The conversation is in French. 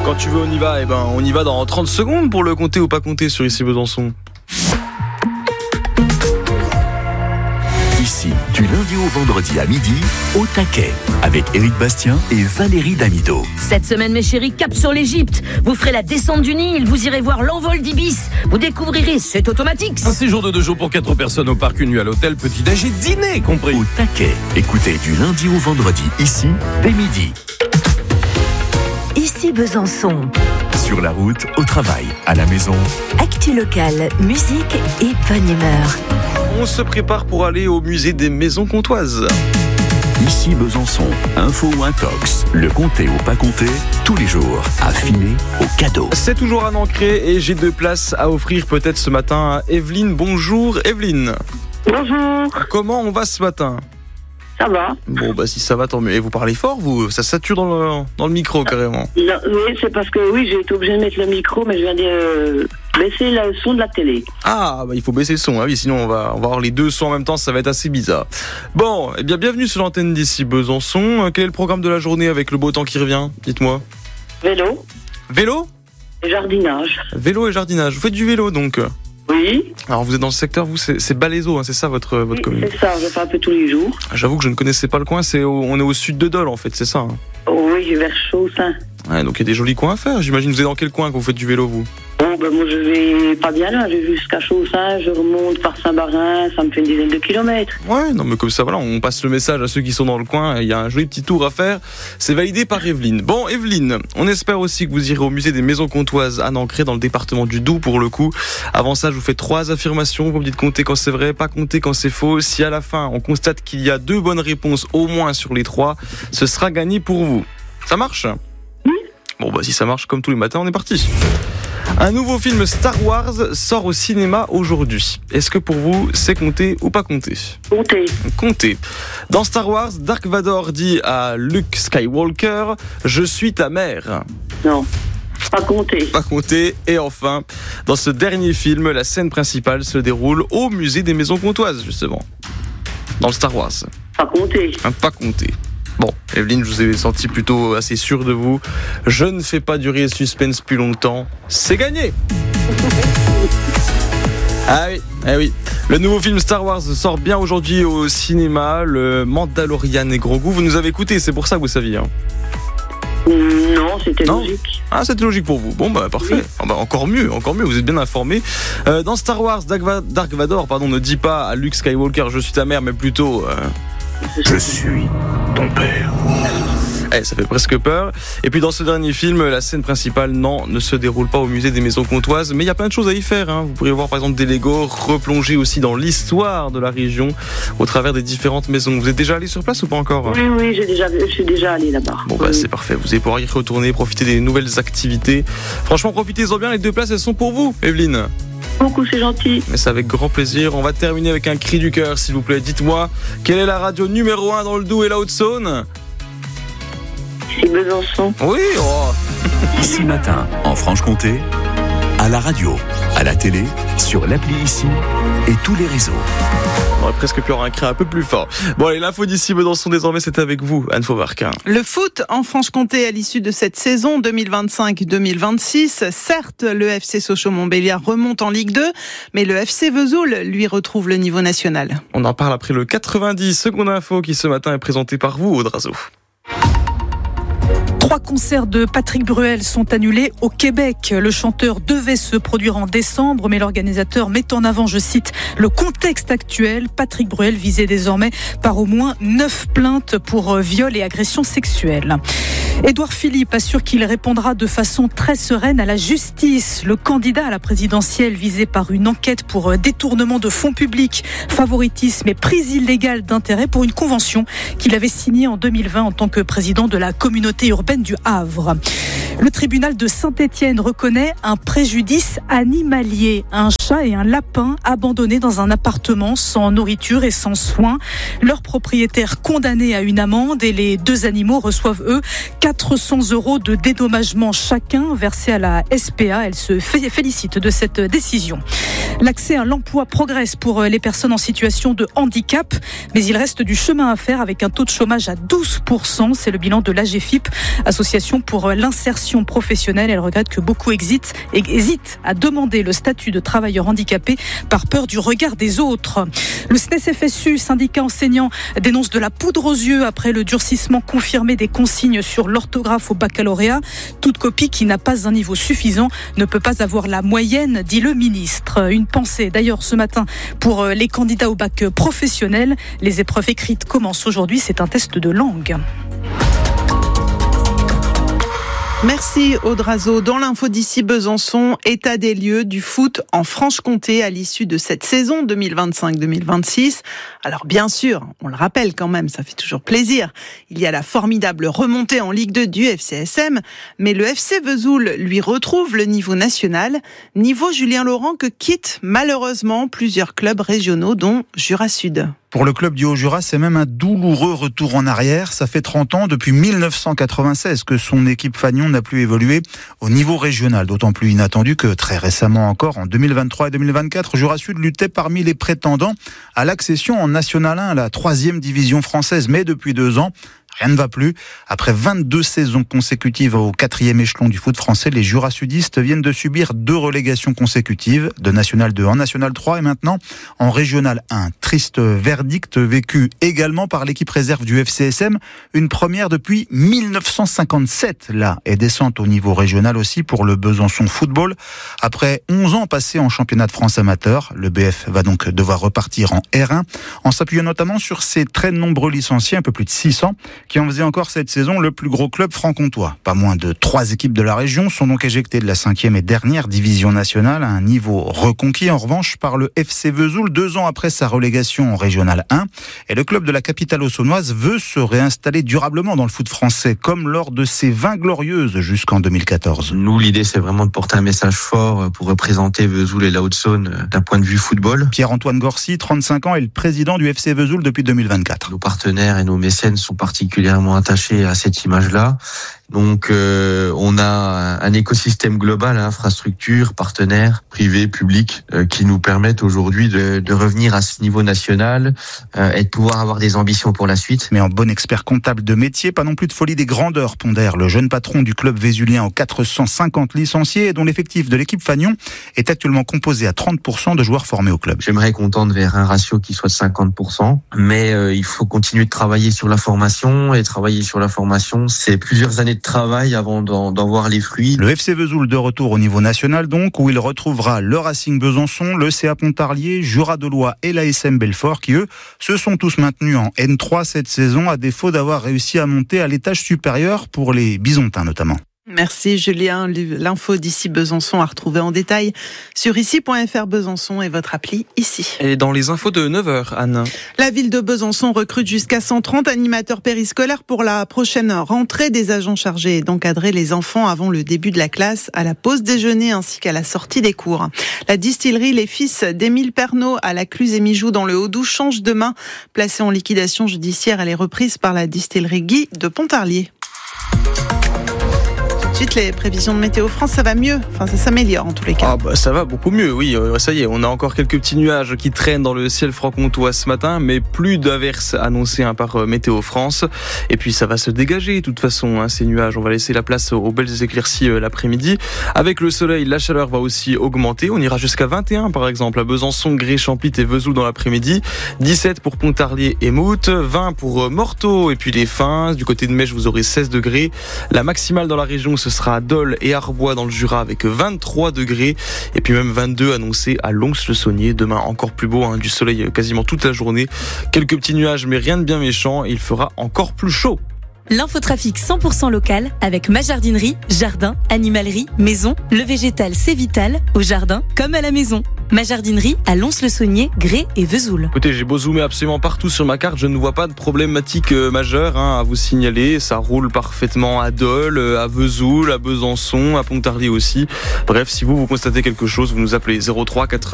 Quand tu veux, on y va. On y va dans 30 secondes pour le compter ou pas compter sur Ici Besançon. Ici, du lundi au vendredi à midi, au taquet, avec Éric Bastien et Valérie Damido. Cette semaine, mes chéris, cap sur l'Égypte. Vous ferez la descente du Nil, vous irez voir l'envol d'Ibis. Vous découvrirez, c'est automatique. Un séjour de 2 jours pour 4 personnes au parc, une nuit à l'hôtel, petit-déj et dîner compris. Au taquet, écoutez du lundi au vendredi, ici, dès midi. Ici Besançon. Sur la route, au travail, à la maison. Actu locale, musique et bonne humeur. On se prépare pour aller au musée des Maisons Comtoises. Ici Besançon, info ou intox, le compter ou pas compter, tous les jours, affiné au cadeau. C'est toujours un ancré et j'ai 2 places à offrir peut-être ce matin à Evelyne. Bonjour Evelyne. Bonjour. Comment on va ce matin ? Ça va. Bon si ça va tant mieux. Et vous parlez fort vous ? Ça sature dans le micro carrément. Non, oui, c'est parce que j'ai été obligée de mettre le micro, mais je viens de baisser le son de la télé. Ah il faut baisser le son, oui, sinon on va avoir les 2 sons en même temps, ça va être assez bizarre. Bon, eh bien bienvenue sur l'antenne d'Ici Besançon. Quel est le programme de la journée avec le beau temps qui revient ? Dites-moi. Vélo. Vélo ? Et jardinage. Vélo et jardinage. Vous faites du vélo donc ? Oui. Alors vous êtes dans le secteur, vous c'est Balaiseau, c'est ça votre Oui, commune ? c'est ça, je fais un peu tous les jours. J'avoue que je ne connaissais pas le coin, on est au sud de Dole en fait, c'est ça hein ? Oui, vers Chaussin. Ouais, donc il y a des jolis coins à faire. J'imagine vous êtes dans quel coin quand vous faites du vélo vous ? Moi je vais pas bien là, je vais jusqu'à Chaussin, je remonte par Saint-Barin, ça me fait une dizaine de kilomètres. Ouais, non mais comme ça voilà, on passe le message à ceux qui sont dans le coin, il y a un joli petit tour à faire. C'est validé par Evelyne. Bon Evelyne, on espère aussi que vous irez au musée des Maisons Comtoises à Nancré dans le département du Doubs pour le coup. Avant ça, je vous fais 3 affirmations, vous me dites compter quand c'est vrai, pas compter quand c'est faux. Si à la fin, on constate qu'il y a 2 bonnes réponses au moins sur les 3, ce sera gagné pour vous. Ça marche ? Oui. Bon si ça marche comme tous les matins, on est parti. Un nouveau film Star Wars sort au cinéma aujourd'hui. Est-ce que pour vous, c'est compter ou pas compter ? Compter. Compter. Dans Star Wars, Dark Vador dit à Luke Skywalker « Je suis ta mère ». Non, pas compter. Pas compter. Et enfin, dans ce dernier film, la scène principale se déroule au musée des Maisons Comtoises, justement. Dans le Star Wars. Pas compter. Pas compter. Bon, Evelyne, je vous ai senti plutôt assez sûr de vous. Je ne fais pas durer le suspense plus longtemps. C'est gagné. Ah oui. Le nouveau film Star Wars sort bien aujourd'hui au cinéma. Le Mandalorian et Grogu. Vous nous avez écouté, c'est pour ça que vous saviez. Hein. Non, c'était logique. Ah, c'était logique pour vous. Bon, parfait. Oui. Encore mieux, vous êtes bien informés. Dans Star Wars, Dark Vador, ne dit pas à Luke Skywalker « Je suis ta mère », mais plutôt... Je suis ton père. Ça fait presque peur. Et puis dans ce dernier film, la scène principale, ne se déroule pas au musée des Maisons Comtoises, mais il y a plein de choses à y faire. Hein. Vous pourrez voir par exemple des Legos, replonger aussi dans l'histoire de la région au travers des différentes maisons. Vous êtes déjà allé sur place ou pas encore ? Oui, je suis déjà allé là-bas. Bon c'est parfait, vous allez pouvoir y retourner, profiter des nouvelles activités. Franchement, profitez-en bien, les 2 places elles sont pour vous, Evelyne. Beaucoup, c'est gentil. Mais c'est avec grand plaisir. On va terminer avec un cri du cœur, s'il vous plaît. Dites-moi, quelle est la radio numéro 1 dans le Doubs et la Haute-Saône ? Ici Besançon. Oui, Ici matin, en Franche-Comté, à la radio, à la télé, sur l'appli Ici et tous les réseaux. On aurait presque pu avoir un cri un peu plus fort. Bon, allez, l'info d'Ici Besançon, désormais, c'est avec vous, Anne Fauvarc. Le foot en Franche-Comté à l'issue de cette saison 2025-2026. Certes, le FC Sochaux-Montbéliard remonte en Ligue 2, mais le FC Vesoul, lui, retrouve le niveau national. On en parle après le 90 secondes info qui ce matin est présenté par vous, Audrazo. 3 concerts de Patrick Bruel sont annulés au Québec. Le chanteur devait se produire en décembre, mais l'organisateur met en avant, je cite, le contexte actuel. Patrick Bruel visé désormais par au moins 9 plaintes pour viol et agression sexuelle. Édouard Philippe assure qu'il répondra de façon très sereine à la justice. Le candidat à la présidentielle visé par une enquête pour détournement de fonds publics, favoritisme et prise illégale d'intérêt pour une convention qu'il avait signée en 2020 en tant que président de la communauté urbaine du Havre. Le tribunal de Saint-Étienne reconnaît un préjudice animalier. Un chat et un lapin abandonnés dans un appartement sans nourriture et sans soins. Leurs propriétaires condamnés à une amende et les 2 animaux reçoivent, eux, 400 € de dédommagement chacun versés à la SPA. Elle se félicite de cette décision. L'accès à l'emploi progresse pour les personnes en situation de handicap, mais il reste du chemin à faire avec un taux de chômage à 12%. C'est le bilan de l'AGEFIP association pour l'insertion professionnelle. Elle regrette que beaucoup hésitent à demander le statut de travailleur handicapé par peur du regard des autres. Le SNES-FSU, syndicat enseignant, dénonce de la poudre aux yeux après le durcissement confirmé des consignes sur l'orthographe au baccalauréat. Toute copie qui n'a pas un niveau suffisant ne peut pas avoir la moyenne, dit le ministre. Une pensée d'ailleurs ce matin pour les candidats au bac professionnel. Les épreuves écrites commencent aujourd'hui, c'est un test de langue. Merci Audrazo. Dans l'info d'ici Besançon, état des lieux du foot en Franche-Comté à l'issue de cette saison 2025-2026. Alors bien sûr, on le rappelle quand même, ça fait toujours plaisir. Il y a la formidable remontée en Ligue 2 du FCSM, mais le FC Vesoul lui retrouve le niveau national, niveau Julien Laurent que quittent malheureusement plusieurs clubs régionaux dont Jura Sud. Pour le club du Haut-Jura, c'est même un douloureux retour en arrière. Ça fait 30 ans, depuis 1996, que son équipe Fagnon n'a plus évolué au niveau régional. D'autant plus inattendu que très récemment encore, en 2023 et 2024, Jura Sud luttait parmi les prétendants à l'accession en National 1, la 3e division française. Mais depuis 2 ans, rien ne va plus. Après 22 saisons consécutives au 4e échelon du foot français, les Jura-Sudistes viennent de subir 2 relégations consécutives, de National 2 en National 3 et maintenant en Régional 1. Triste verdict vécu également par l'équipe réserve du FCSM, une première depuis 1957 là, et descente au niveau régional aussi pour le Besançon Football. Après 11 ans passés en championnat de France amateur, le BF va donc devoir repartir en R1, en s'appuyant notamment sur ses très nombreux licenciés, un peu plus de 600, qui en faisait encore cette saison le plus gros club franc-comtois. Pas moins de 3 équipes de la région sont donc éjectées de la 5e et dernière division nationale à un niveau reconquis en revanche par le FC Vesoul 2 ans après sa relégation en Régional 1. Et le club de la capitale haute-saônoise veut se réinstaller durablement dans le foot français comme lors de ses 20 glorieuses jusqu'en 2014. Nous, l'idée c'est vraiment de porter un message fort pour représenter Vesoul et la Haute-Saône d'un point de vue football. Pierre-Antoine Gorcy, 35 ans, est le président du FC Vesoul depuis 2024. Nos partenaires et nos mécènes sont particulièrement attaché à cette image-là. Donc, on a un écosystème global, infrastructures, partenaires, privés, publics, qui nous permettent aujourd'hui de revenir à ce niveau national et de pouvoir avoir des ambitions pour la suite. Mais en bon expert comptable de métier, pas non plus de folie des grandeurs, pondère le jeune patron du club vésulien aux 450 licenciés et dont l'effectif de l'équipe Fagnon est actuellement composé à 30% de joueurs formés au club. J'aimerais qu'on tende vers un ratio qui soit de 50%, mais il faut continuer de travailler sur la formation, et travailler sur la formation, c'est plusieurs années de travail avant d'en voir les fruits. Le FC Vesoul de retour au niveau national donc, où il retrouvera le Racing Besançon, le CA Pontarlier, Jura-Dolois et l'ASM Belfort qui eux se sont tous maintenus en N3 cette saison à défaut d'avoir réussi à monter à l'étage supérieur pour les Bisontins notamment. Merci Julien. L'info d'ici Besançon à retrouver en détail sur ici.fr Besançon et votre appli ici. Et dans les infos de 9h, Anne. La ville de Besançon recrute jusqu'à 130 animateurs périscolaires pour la prochaine rentrée, des agents chargés d'encadrer les enfants avant le début de la classe, à la pause déjeuner ainsi qu'à la sortie des cours. La distillerie Les Fils d'Émile Pernot à la Cluse et Mijoux dans le Haut-Doubs change de main. Placée en liquidation judiciaire, elle est reprise par la distillerie Guy de Pontarlier. Ensuite, les prévisions de Météo France, ça va mieux. Enfin, ça s'améliore en tous les cas. Ça va beaucoup mieux, oui. Ça y est, on a encore quelques petits nuages qui traînent dans le ciel franc-comtois ce matin, mais plus d'averses annoncées par Météo France. Et puis, ça va se dégager de toute façon, ces nuages. On va laisser la place aux belles éclaircies l'après-midi. Avec le soleil, la chaleur va aussi augmenter. On ira jusqu'à 21, par exemple, à Besançon, Gré, Champit et Vesoul dans l'après-midi. 17 pour Pontarlier et Mout. 20 pour Morteau et puis les Fins. Du côté de Mèche, vous aurez 16 degrés. La maximale dans la région, ce sera à Dole et Arbois dans le Jura avec 23 degrés et puis même 22 annoncés à Lons-le-Saunier. Demain encore plus beau, du soleil quasiment toute la journée. Quelques petits nuages mais rien de bien méchant. Il fera encore plus chaud. L'infotrafic 100% local avec ma jardinerie, jardin, animalerie, maison. Le végétal c'est vital, au jardin comme à la maison. Ma jardinerie à Lons-le-Saunier, Gré et Vesoul. Écoutez, j'ai beau zoomer absolument partout sur ma carte, je ne vois pas de problématique majeure à vous signaler. Ça roule parfaitement à Dole, à Vesoul, à Besançon, à Pontarlier aussi. Bref, si vous constatez quelque chose, vous nous appelez 03 80